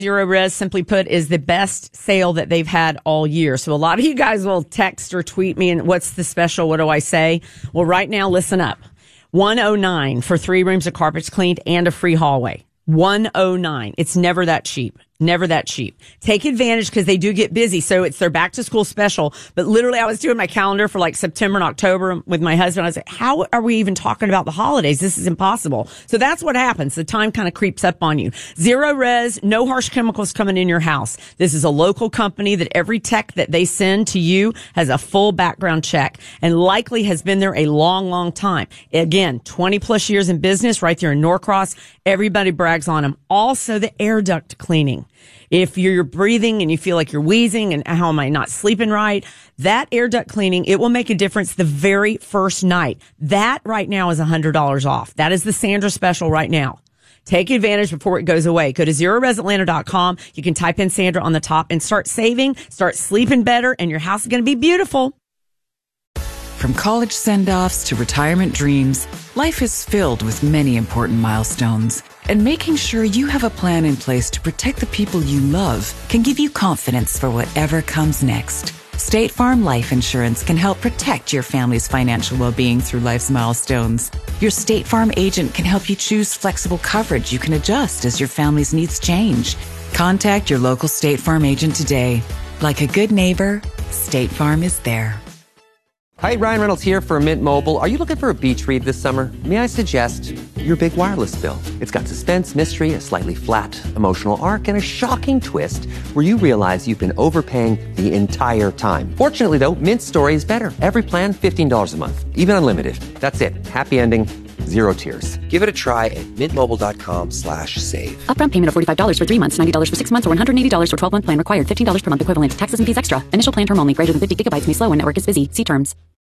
Zero Res, simply put, is the best sale that they've had all year. So a lot of you guys will text or tweet me, and what's the special? What do I say? Well, right now, listen up. $109 for 3 rooms of carpets cleaned and a free hallway. $109. It's never that cheap. Never that cheap. Take advantage because they do get busy. So it's their back to school special. But literally, I was doing my calendar for like September and October with my husband. I was like, how are we even talking about the holidays? This is impossible. So that's what happens. The time kind of creeps up on you. Zero Res, no harsh chemicals coming in your house. This is a local company that every tech that they send to you has a full background check and likely has been there a long, long time. Again, 20 plus years in business right there in Norcross. Everybody brags on them. Also, the air duct cleaning. If you're breathing and you feel like you're wheezing and how am I not sleeping right, that air duct cleaning, it will make a difference the very first night. That right now is $100 off. That is the Sandra special right now. Take advantage before it goes away. Go to ZeroResAtlanta.com. You can type in Sandra on the top and start saving, start sleeping better, and your house is going to be beautiful. From college send-offs to retirement dreams, life is filled with many important milestones. And making sure you have a plan in place to protect the people you love can give you confidence for whatever comes next. State Farm Life Insurance can help protect your family's financial well-being through life's milestones. Your State Farm agent can help you choose flexible coverage you can adjust as your family's needs change. Contact your local State Farm agent today. Like a good neighbor, State Farm is there. Hi, Ryan Reynolds here for Mint Mobile. Are you looking for a beach read this summer? May I suggest your big wireless bill? It's got suspense, mystery, a slightly flat emotional arc, and a shocking twist where you realize you've been overpaying the entire time. Fortunately, though, Mint's story is better. Every plan, $15 a month, even unlimited. That's it. Happy ending, zero tears. Give it a try at mintmobile.com/save. Upfront payment of $45 for 3 months, $90 for 6 months, or $180 for 12-month plan required. $15 per month equivalent. Taxes and fees extra. Initial plan term only. Greater than 50 gigabytes may slow when network is busy. See terms.